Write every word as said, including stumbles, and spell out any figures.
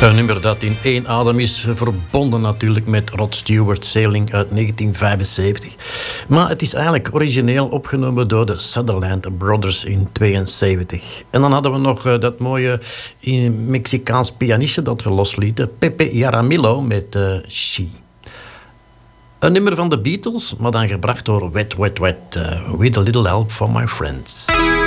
Een nummer dat in één adem is verbonden natuurlijk met Rod Stewart's Sailing uit negentien vijfenzeventig. Maar het is eigenlijk origineel opgenomen door de Sutherland Brothers in tweeënzeventig. En dan hadden we nog uh, dat mooie uh, Mexicaans pianistje dat we loslieten, Pepe Jaramillo met uh, She. Een nummer van de Beatles, maar dan gebracht door Wet Wet Wet, uh, With a Little Help from My Friends.